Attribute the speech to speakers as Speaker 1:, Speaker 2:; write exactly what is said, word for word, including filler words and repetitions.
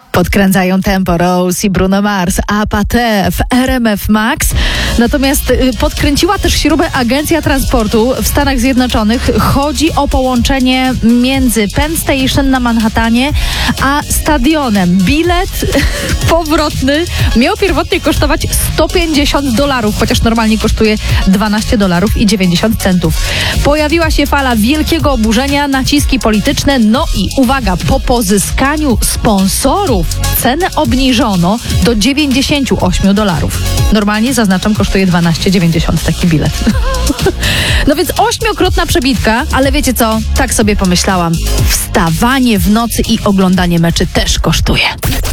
Speaker 1: Podkręcają tempo Rose i Bruno Mars, Apathy w R M F Max. Natomiast y, podkręciła też śrubę Agencja Transportu w Stanach Zjednoczonych. Chodzi o połączenie między Penn Station na Manhattanie a stadionem. Bilet powrotny miał pierwotnie kosztować sto pięćdziesiąt dolarów, chociaż normalnie kosztuje dwanaście dolarów i dziewięćdziesiąt centów. Pojawiła się fala wielkiego oburzenia, naciski polityczne, no i uwaga, po pozyskaniu sponsorów cenę obniżono do dziewięćdziesiąt osiem dolarów. Normalnie, zaznaczam, kosztuje dwanaście dziewięćdziesiąt taki bilet. No więc ośmiokrotna przebitka, ale wiecie co? Tak sobie pomyślałam. Wstawanie w nocy i oglądanie meczy też kosztuje.